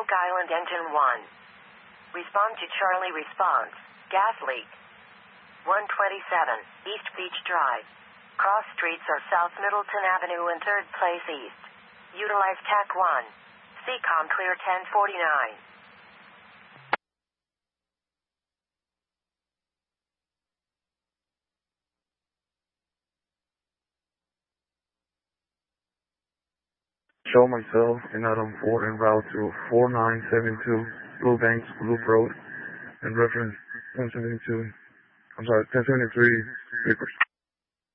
Oak Island Engine 1. Respond to Charlie response. Gas leak. 127, East Beach Drive. Cross streets are South Middleton Avenue and 3rd Place East. Utilize TAC 1. CCOM clear 1049. Show myself in Adam 4 en route to 4972 Blue Banks Loop Road and reference 1073 Papers.